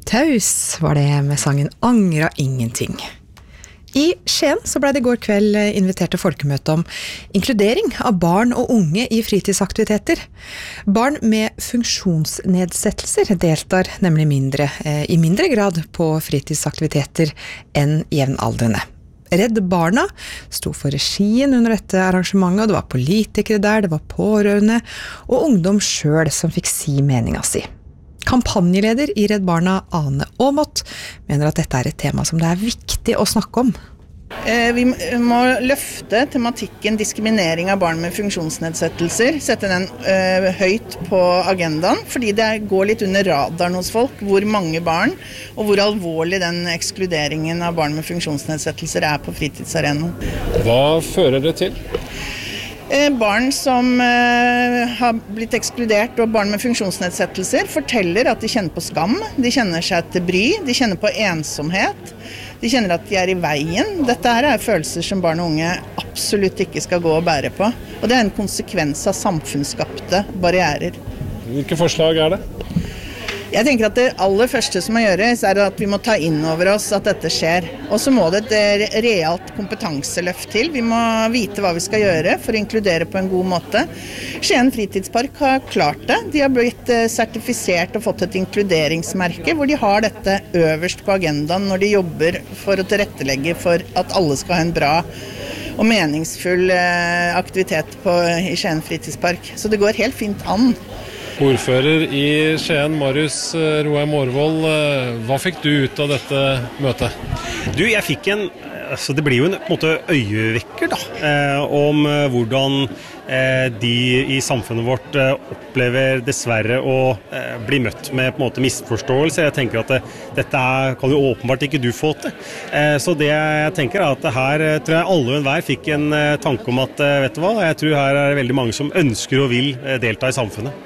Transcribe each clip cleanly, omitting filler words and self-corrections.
Taus var det med sangen Angra ingenting. I Skien så ble det i går kveld invitert til folkemøte om inkludering av barn og unge i fritidsaktiviteter. Barn med funksjonsnedsettelser deltar nemlig i mindre grad på fritidsaktiviteter enn jevnaldrende. Redd Barna sto for regien under dette arrangementet, og det var politikere der, det var pårørende og ungdom selv som fikk si meningen si. Kampanjeleder i Redd Barna, Ane Aamodt, mener at dette et tema som det viktig å snakke om. Vi må løfte tematikken diskriminering av barn med funksjonsnedsettelser, sette den høyt på agendaen, fordi det går litt under radaren hos folk hvor mange barn og hvor alvorlig den ekskluderingen av barn med funksjonsnedsettelser på fritidsarenaen. Hva fører det til? Barn som har blitt ekskludert og barn med funksjonsnedsettelser forteller at de kjenner på skam, de kjenner seg til bry, de kjenner på ensomhet, de kjenner at de i veien. Dette følelser som barn og unge absolutt ikke skal gå og bære på, og det en konsekvens av samfunnsskapte barrierer. Hvilke forslag det? Jeg tenker at det aller første som må gjøres at vi må ta inn over oss at dette skjer. Og så må det et realt kompetanseløft til. Vi må vite hva vi skal gjøre for å inkludere på en god måte. Skien Fritidspark har klart det. De har blitt sertifisert og fått et inkluderingsmerke hvor de har dette øverst på agendaen når de jobber for å tilrettelegge for at alle skal ha en bra og meningsfull aktivitet i Skien Fritidspark. Så det går helt fint an. Ordfører i Skien, Marius Roheim Aarvold, hva fikk du ut av dette møtet? Jeg fikk det blir jo på en måte øyevekker om hvordan de i samfunnet vårt opplever dessverre å bli møtt med på en måte misforståelse. Jeg tenker at dette kan jo åpenbart ikke du få til. Så det jeg tenker at her tror jeg alle og enhver fikk en tanke om at, vet du hva, jeg tror her det veldig mange som ønsker og vil delta i samfunnet.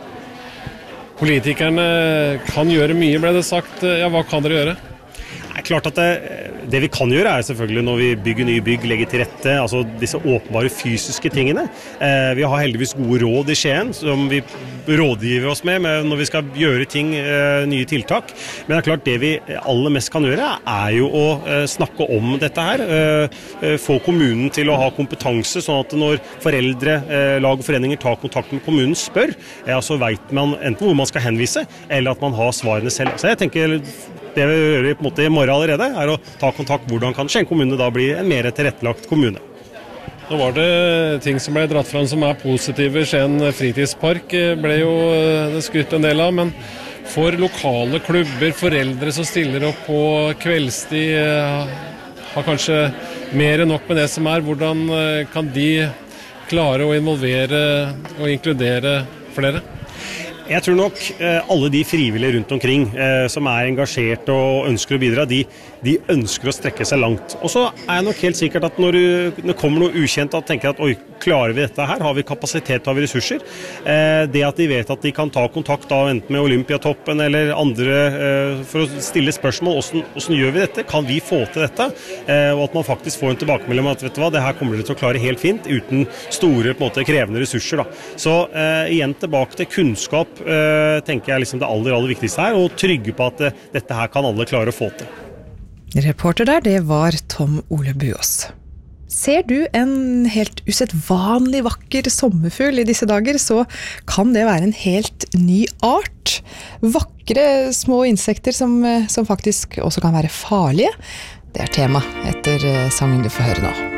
Politikerne kan gjøre mye, ble det sagt. Ja, hva kan dere gjøre? Det klart at det vi kan gjøre selvfølgelig når vi bygger nye bygg, legger til rette, altså disse åpenbare fysiske tingene. Vi har heldigvis gode råd i Skien som vi rådgiver oss med når vi skal gjøre ting, nye tiltak. Men det klart det vi aller mest kan gjøre jo å snakke om dette her. Få kommunen til å ha kompetanse sånn at når foreldre, lag og foreninger tar kontakt med kommunen, spør, så vet man enten hvor man skal henvise, eller at man har svarene selv. Så jeg tenker det vi gjør på en måte i morgen allerede, å ta kontakt hvordan kan Skien kommune da bli en mer tilrettelagt kommune. Nå var det ting som ble dratt fram som positive. Skien Fritidspark ble jo det skrytt en del av, men for lokale klubber, foreldre som stiller opp på kveldstid, har kanskje mer enn nok med det som hvordan kan de klare å involvere og inkludere flere? Jeg tror nok alle de frivillige rundt omkring som engasjert og ønsker å bidra, de ønsker å strekke seg langt. Og så jeg nok helt sikkert at når det kommer noe ukjent, at tenker at oi, klarer vi dette her? Har vi kapasitet, har vi ressurser? Det at de vet at de kan ta kontakt enten med Olympiatoppen eller andre for å stille spørsmål, hvordan gjør vi dette? Kan vi få til dette? Og at man faktisk får en tilbakemelding om at vet du hva, det her kommer dere til å klare helt fint uten store på en måte, krevende ressurser. Da. Så igjen tilbake til kunnskap, tenker jeg liksom det aller viktigste her, og trygge på at dette her kan alle klare å få til. Reporter der, det var Tom Ole Buås. Ser du en helt usedvanlig vakker sommerfugl i disse dager, så kan det være en helt ny art. Vakre små insekter som faktisk også kan være farlige. Det tema etter sangen du får høre nå.